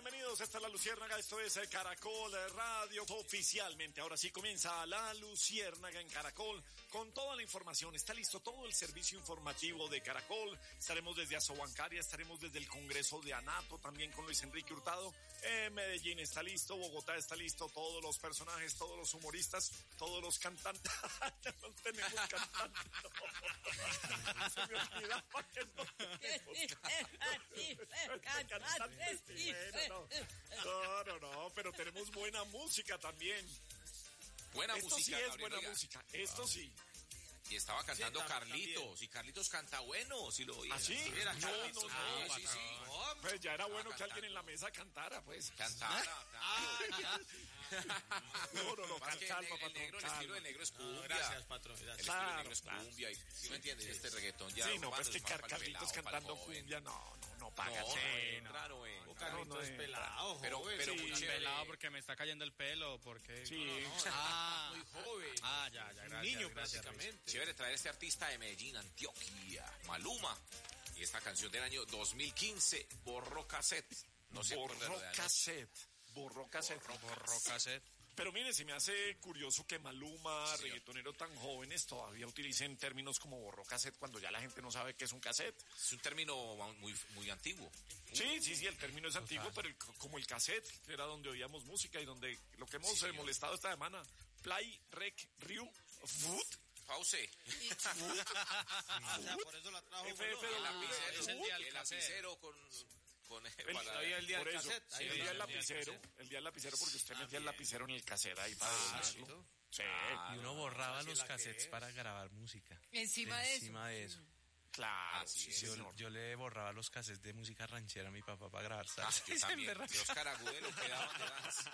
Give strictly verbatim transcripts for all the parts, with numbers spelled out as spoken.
bienvenidos. Esta es La Luciérnaga, esto es Caracol Radio. Oficialmente, ahora sí comienza La Luciérnaga en Caracol con toda la información. Está listo todo el servicio informativo de Caracol. Estaremos desde Asobancaria, estaremos desde el Congreso de Anato, también con Luis Enrique Hurtado. Eh, Medellín está listo, Bogotá está listo, todos los personajes, todos los humoristas, todos los cantantes. Ya no tenemos cantantes. No. Se me olvidaba que no tenemos cantantes. Bueno, no. no, no, no, pero tenemos buena música también. Buena Esto música. sí es Gabriel, buena oiga. música, esto Ah. sí. Y estaba cantando Sí, Carlitos, también. y Carlitos canta bueno, si lo oía. ¿Ah, sí? Era No, Carlitos. no, no. Ah, sí, sí. Pues ya era Estaba bueno que cantando. alguien en la mesa cantara, pues. Cantara, claro. No, no, no, Más que calma, el, el patrón, negro, el calma. estilo del negro es cumbia. No, gracias, patrón. El Gracias. estilo Claro, del negro es claro. cumbia, y, ¿sí me entiendes? Este reggaetón ya Sí, no, urbano pues que es más Car- para el Carlitos pelado, para el cantando joven. cumbia, no, no, no paga. No, sí, no no. entra, no entra. O Carlitos no, no, es no. pelado, Pero, joven. pero sí, muy sí, chévere. Pelado porque me está cayendo el pelo, porque... Sí. Ah, Muy joven. ah, ya, ya, gracias. Niño gracias, prácticamente. Chévere traer este artista de Medellín, Antioquia, Maluma. Y esta canción del año dos mil quince, Borró Cassette. No se acuerda Borró de la- cassette. Borró cassette. Borró cassette. Pero mire, se me hace curioso que Maluma, Sí, señor. reggaetoneros tan jóvenes, todavía utilicen términos como borró cassette cuando ya la gente no sabe qué es un cassette. Es un término muy, muy antiguo. Sí, sí, sí, el término es antiguo, pero el- como el cassette, que era donde oíamos música y donde lo que hemos Sí, eh, señor. molestado esta semana, play, rec, riu, foot, Pause. Ah, o sea, por eso la trajo. F F, bueno. El Ah, lapicero, es el día del el cassette. lapicero con... con El, para- ahí el día por del eso, cassette, ahí el el día del día del lapicero, cassette. el día del lapicero porque usted metía el También. lapicero en el cassette ahí para Ah, devolverlo. Sí, Ah, Y uno borraba así los la que cassettes es. para grabar música. Encima de eso. Encima de eso. claro, Así sí, es. Yo, señor. yo le borraba los cassettes de música ranchera a mi papá para grabar Ah, salsa. yo Y se también. emberracaba. De Oscar Agudelo quedaban de dance.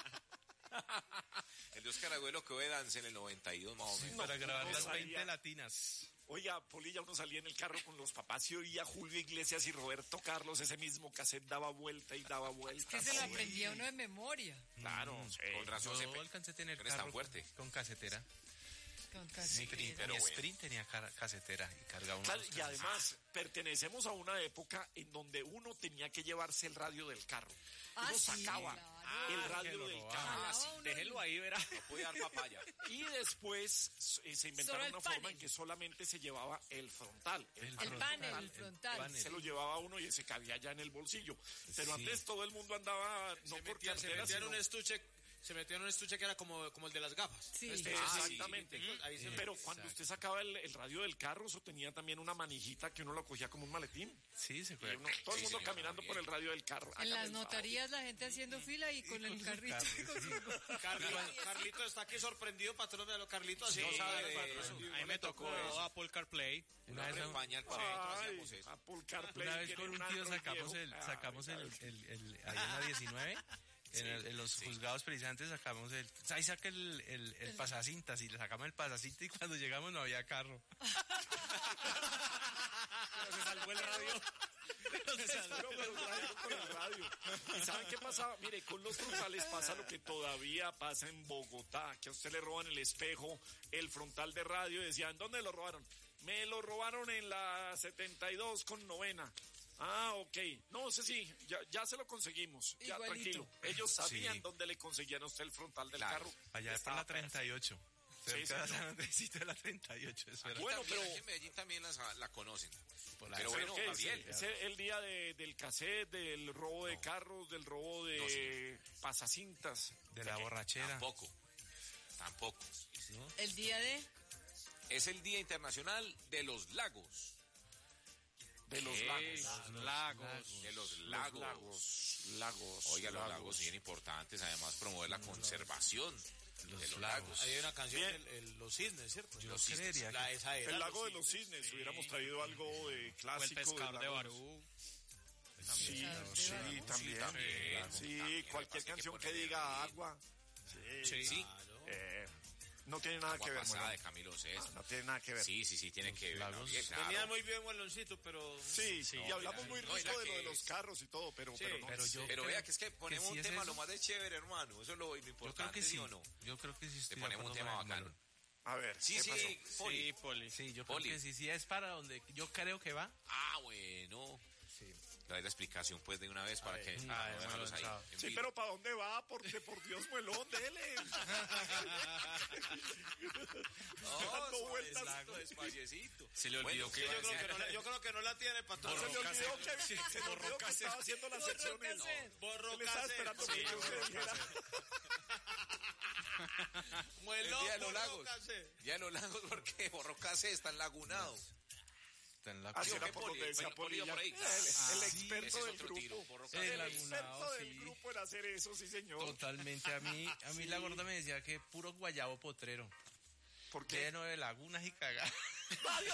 El de Oscar Agudelo quedó de dance en el noventa y dos más o menos. Para grabar no las sabía. veinte latinas. Oiga, Polilla, uno salía en el carro con los papás y oía Julio Iglesias y Roberto Carlos, ese mismo cassette daba vuelta y daba vuelta. Que se lo Sí, aprendía uno de memoria. Claro, sí. Con razón se Yo pe- alcancé a tener no eres tan carro fuerte. con casetera. Con Mi, cassette. mi pero bueno. Sprint tenía car- casetera y cargaba unos Claro, y cassettes. además pertenecemos a una época en donde uno tenía que llevarse el radio del carro. Ah, Uno sí, sacaba claro. el que radio lo del robaba. carro. Ah, sí. uno- Déjelo ahí, verá. No puede dar papaya. Y después eh, se inventaron Solo el una forma panel. en que solamente se llevaba el frontal. El, El frontal. panel, el frontal. panel. se lo llevaba uno y se cabía ya en el bolsillo. Pero Sí. antes todo el mundo andaba no Se por metía, se cartera, metía en sino- un estuche, se metió en un estuche que era como, como el de las gafas. Sí. Este, Ah, sí, exactamente. chiquitico, ahí se Pero metía. cuando usted sacaba el, el radio del carro, eso tenía también una manijita que uno lo cogía como un maletín. Sí, se Y fue. uno- todo el Sí, mundo señor, caminando también. por el radio del carro. En Hágame las el favor. notarías la gente haciendo fila y con el carrito. con su- Carlito, Carlito está aquí sorprendido, patrón de lo Carlito. Así Sí, no sabe, de- patrón. A mí me tocó Apple CarPlay. Una Una vez, repaña al Ay, hacíamos eso. Apple CarPlay una vez tiene con un un tío Android sacamos viejo. el, sacamos Ay, el, el, el- ahí en la diecinueve, en, el- en los juzgados precisamente sacamos el, ahí saca el, el, el pasacintas y le sacamos el pasacintas y cuando llegamos no había carro. Pero se salvó el radio. Pero, pero trajeron con el radio. ¿Y saben qué pasaba? Mire, con los frontales pasa lo que todavía pasa en Bogotá, que a usted le roban el espejo, el frontal de radio, y decían, ¿dónde lo robaron? Me lo robaron en la setenta y dos con novena. Ah, ok. No sé si, ya, ya se lo conseguimos. Ya, Igualito. tranquilo. Ellos sabían Sí. dónde le conseguían a usted el frontal del Claro. carro. Allá por Estaba la treinta y ocho. Sí, Cerca de señor. San Andresito de la treinta y ocho. Eso era. Bueno, Bueno, pero pero- aquí en Medellín también las- la conocen. Por la- Pero ¿Pero bueno, qué es? Gabriel. ¿Es el, el día de, del cassette, del robo de carros, del robo de pasacintas? de la borrachera. Tampoco. Tampoco. El día de... Es el Día Internacional de los Lagos. De los ¿Qué? lagos. Los lagos. De los Los lagos. lagos. Lagos. Oiga, los lagos bien importantes. Además, promover la conservación de los lagos. lagos. Ahí hay una canción, Bien. el, el- Los Cisnes, ¿cierto? Yo Los cisnes. creería La, que esa era, El lago de los cisnes. sí. Hubiéramos traído algo de O el clásico. pescador del de lago. Barú. Sí, Pescador de sí, Barú. también. también, Sí, también. cualquier Lo que pasa es que canción que ponerle diga ritmo. agua. Sí. Sí. Claro. Eh, no tiene nada Agua que ver, pasada Moilón. de Camilo Sesto. Ah, no tiene nada que ver. Sí, sí, sí, tiene que ver. lagos. Gabriel, claro. Venía muy bien Gualoncito, pero... Sí, Sí, y hablamos muy no, rico era de lo que de los es- carros y todo, pero, Sí, pero no. pero yo- Pero creo vea que es que ponemos que sí un es tema eso. lo más de chévere, hermano. Eso es lo yo creo importante, que ¿sí sí. o no? Yo creo que sí estoy Le de ponemos un acuerdo tema con el bacano. Melón. A ver, Sí, ¿qué sí, pasó? Poli. Sí, Poli. Sí, yo Poli. creo que sí, sí es para donde yo creo que va. Ah, bueno. Sí. Le doy la explicación pues de una vez para ver. que Ah, para no bueno, dejarlos ahí. chao. Sí, Mira. pero ¿para dónde va? Porque por Dios, muelón, dele. No, dando vueltas. suavecito, despallecito. Se le olvidó Bueno, que yo iba a creo decir- que no la- yo creo que no la tiene para todo. Se le olvidó que, se le olvidó que Borrocasset. estaba haciendo la sección él. Borró Él estaba esperando que yo le dijera. El día de los lagos. Ya en los lagos, porque Borrocase está enlagunado. Está en la Así Digo, era ¿qué por poli- donde decía poli- Polilla. por ahí? El, Ah, el sí, experto ese es del otro tiro, grupo. Borrocase. El Enlagunado, experto del sí. grupo en hacer eso, sí, señor. Totalmente. A mí, a mí la gorda me decía que puro guayabo potrero. ¿Por qué? Lleno de lagunas y cagadas.